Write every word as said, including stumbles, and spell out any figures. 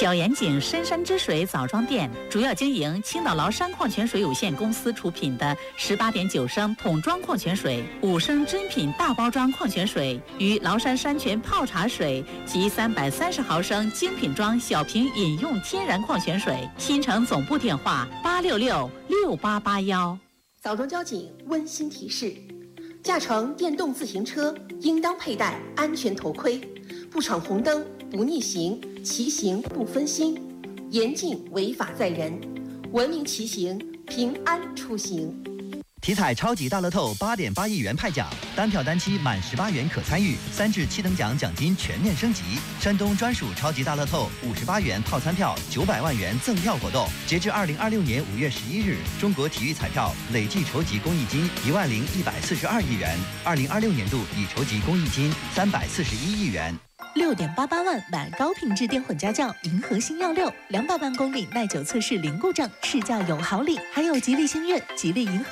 小盐井深山之水枣庄店主要经营青岛崂山矿泉水有限公司出品的十八点九升桶装矿泉水、五升珍品大包装矿泉水与崂山山泉泡茶水及三百三十毫升精品装小瓶饮用天然矿泉水。新城总部电话八六六六八八幺。 枣庄交警温馨提示：驾乘电动自行车应当佩戴安全头盔，不闯红灯，不逆行，骑行不分心，严禁违法载人，文明骑行，平安出行。 体彩超级大乐透八点八亿元派奖，单票单期满十八元可参与，三至七等奖奖金全面升级。山东专属超级大乐透五十八元套餐票九百万元赠票活动，截至二零二六年五月十一日，中国体育彩票累计筹集公益金一万零一百四十二亿元，二零二六年度已筹集公益金三百四十一亿元。 六点八八万买高品质电混家轿，银河星耀六两百万公里耐久测试零故障，试驾有好礼，还有吉利星越、吉利银河。